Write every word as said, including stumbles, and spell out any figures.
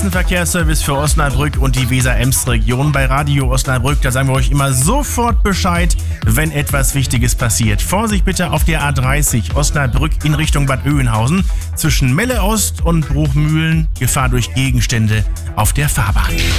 schnellsten Verkehrsservice für Osnabrück und die Weser-Ems-Region bei Radio Osnabrück. Da sagen wir euch immer sofort Bescheid, wenn etwas Wichtiges passiert. Vorsicht bitte auf der A dreißig Osnabrück in Richtung Bad Oeynhausen. Zwischen Melle Ost und Bruchmühlen Gefahr durch Gegenstände auf der Fahrbahn.